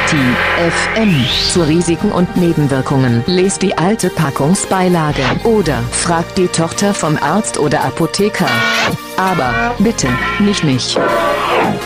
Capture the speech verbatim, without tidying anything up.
Detektiv F M. Zu Risiken und Nebenwirkungen lest die alte Packungsbeilage oder fragt die Tochter vom Arzt oder Apotheker. Aber bitte, nicht mich.